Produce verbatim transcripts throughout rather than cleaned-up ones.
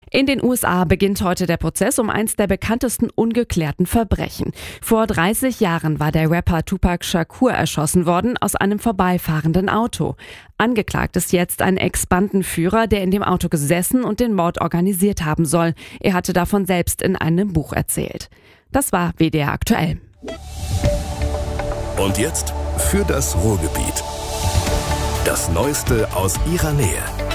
In den U S A beginnt heute der Prozess um eins der bekanntesten ungeklärten Verbrechen. Vor dreißig Jahren war der Rapper Tupac Shakur erschossen worden aus einem vorbeifahrenden Auto. Angeklagt ist jetzt ein Ex-Bandenführer, der in dem Auto gesessen und den Mord organisiert haben soll. Er hatte davon selbst in einem Buch erzählt. Das war W D R aktuell. Und jetzt für das Ruhrgebiet. Das Neueste aus ihrer Nähe.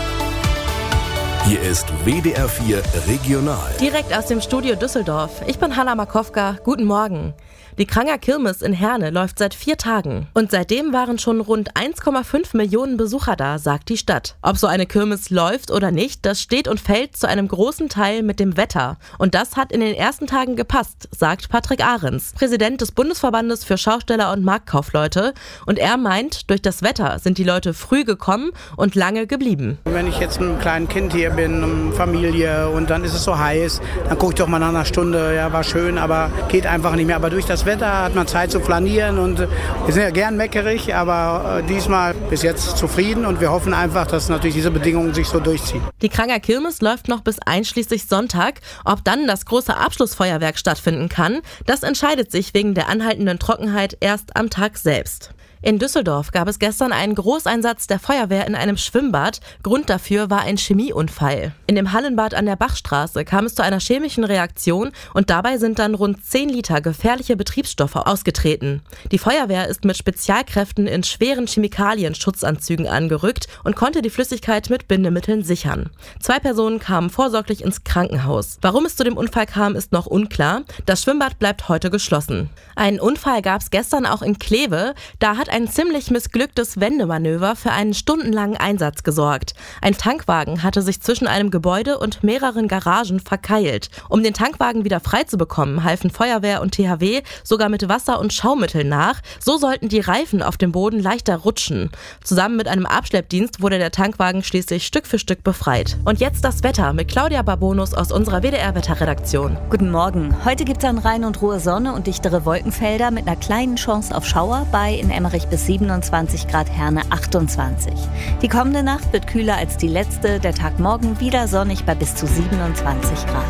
Hier ist W D R vier Regional. Direkt aus dem Studio Düsseldorf. Ich bin Hanna Markowka. Guten Morgen. Die Kranger Kirmes in Herne läuft seit vier Tagen. Und seitdem waren schon rund eins Komma fünf Millionen Besucher da, sagt die Stadt. Ob so eine Kirmes läuft oder nicht, das steht und fällt zu einem großen Teil mit dem Wetter. Und das hat in den ersten Tagen gepasst, sagt Patrick Ahrens, Präsident des Bundesverbandes für Schausteller und Marktkaufleute. Und er meint, durch das Wetter sind die Leute früh gekommen und lange geblieben. Wenn ich jetzt mit einem kleinen Kind hier bin, Familie, und dann ist es so heiß, dann gucke ich doch mal nach einer Stunde, ja, war schön, aber geht einfach nicht mehr. Aber durch das Wetter hat man Zeit zu flanieren und wir sind ja gern meckerig, aber diesmal bis jetzt zufrieden und wir hoffen einfach, dass natürlich diese Bedingungen sich so durchziehen. Die Kranger Kirmes läuft noch bis einschließlich Sonntag. Ob dann das große Abschlussfeuerwerk stattfinden kann, das entscheidet sich wegen der anhaltenden Trockenheit erst am Tag selbst. In Düsseldorf gab es gestern einen Großeinsatz der Feuerwehr in einem Schwimmbad. Grund dafür war ein Chemieunfall. In dem Hallenbad an der Bachstraße kam es zu einer chemischen Reaktion und dabei sind dann rund zehn Liter gefährliche Betriebsstoffe ausgetreten. Die Feuerwehr ist mit Spezialkräften in schweren Chemikalien-Schutzanzügen angerückt und konnte die Flüssigkeit mit Bindemitteln sichern. Zwei Personen kamen vorsorglich ins Krankenhaus. Warum es zu dem Unfall kam, ist noch unklar. Das Schwimmbad bleibt heute geschlossen. Einen Unfall gab es gestern auch in Kleve. Da hat ein ziemlich missglücktes Wendemanöver für einen stundenlangen Einsatz gesorgt. Ein Tankwagen hatte sich zwischen einem Gebäude und mehreren Garagen verkeilt. Um den Tankwagen wieder frei zu bekommen, halfen Feuerwehr und T H W sogar mit Wasser und Schaumitteln nach. So sollten die Reifen auf dem Boden leichter rutschen. Zusammen mit einem Abschleppdienst wurde der Tankwagen schließlich Stück für Stück befreit. Und jetzt das Wetter mit Claudia Barbonus aus unserer W D R-Wetterredaktion. Guten Morgen. Heute gibt es an Rhein und Ruhr Sonne und dichtere Wolkenfelder mit einer kleinen Chance auf Schauer bei in Emmerich bis siebenundzwanzig Grad, Herne achtundzwanzig. Die kommende Nacht wird kühler als die letzte, der Tag morgen wieder sonnig bei bis zu siebenundzwanzig Grad.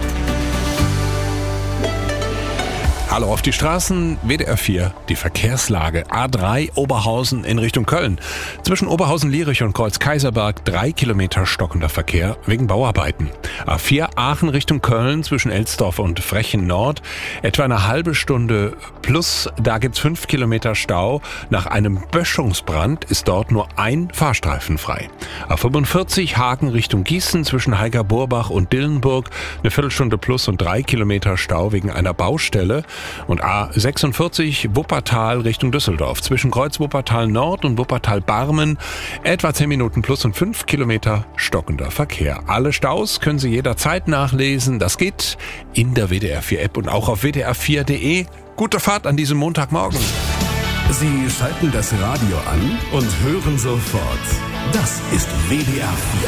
Hallo auf die Straßen, W D R vier, die Verkehrslage. A drei Oberhausen in Richtung Köln. Zwischen Oberhausen-Lierich und Kreuz-Kaiserberg drei Kilometer stockender Verkehr wegen Bauarbeiten. A vier Aachen Richtung Köln zwischen Elsdorf und Frechen Nord. Etwa eine halbe Stunde plus, da gibt's fünf Kilometer Stau. Nach einem Böschungsbrand ist dort nur ein Fahrstreifen frei. A fünfundvierzig Hagen Richtung Gießen zwischen Heiger-Burbach und Dillenburg. Eine Viertelstunde plus und drei Kilometer Stau wegen einer Baustelle. Und A sechsundvierzig Wuppertal Richtung Düsseldorf. Zwischen Kreuz Wuppertal Nord und Wuppertal Barmen etwa zehn Minuten plus und fünf Kilometer stockender Verkehr. Alle Staus können Sie jederzeit nachlesen. Das geht in der W D R vier App und auch auf w d r vier punkt d e. Gute Fahrt an diesem Montagmorgen. Sie schalten das Radio an und hören sofort. Das ist W D R vier.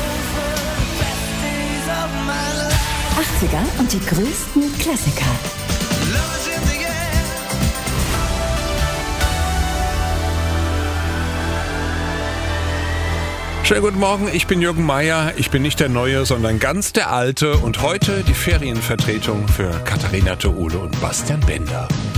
achtziger und die größten Klassiker. Schönen guten Morgen, ich bin Jürgen Meier. Ich bin nicht der Neue, sondern ganz der Alte. Und heute die Ferienvertretung für Katharina Theole und Bastian Bender.